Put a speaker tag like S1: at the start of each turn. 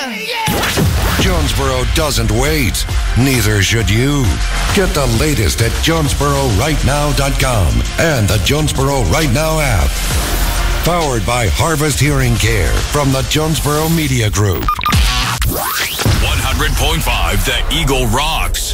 S1: Jonesboro doesn't wait. Neither should you. Get the latest at JonesboroRightNow.com and the Jonesboro Right Now app. Powered by Harvest Hearing Care from the Jonesboro Media Group.
S2: 100.5 The Eagle rocks.